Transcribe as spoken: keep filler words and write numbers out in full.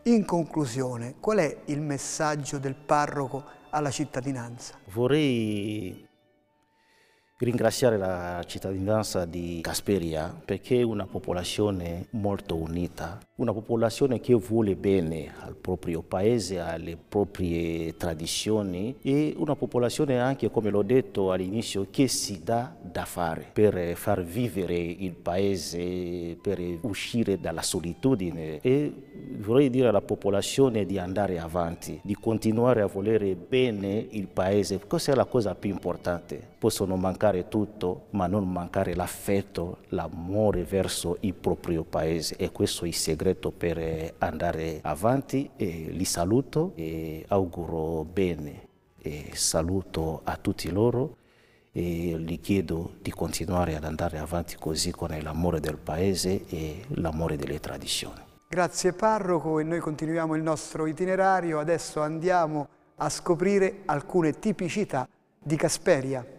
In conclusione, qual è il messaggio del parroco alla cittadinanza? Vorrei ringraziare la cittadinanza di Gasperia perché è una popolazione molto unita, una popolazione che vuole bene al proprio paese, alle proprie tradizioni e una popolazione anche, come l'ho detto all'inizio, che si dà da fare per far vivere il paese, per uscire dalla solitudine. E vorrei dire alla popolazione di andare avanti, di continuare a volere bene il paese. Questa è la cosa più importante. Possono mancare tutto, ma non mancare l'affetto, l'amore verso il proprio paese. E questo è il segreto per andare avanti. E li saluto e auguro bene. E saluto a tutti loro e gli chiedo di continuare ad andare avanti così con l'amore del paese e l'amore delle tradizioni. Grazie parroco, e noi continuiamo il nostro itinerario. Adesso andiamo a scoprire alcune tipicità di Gasperia.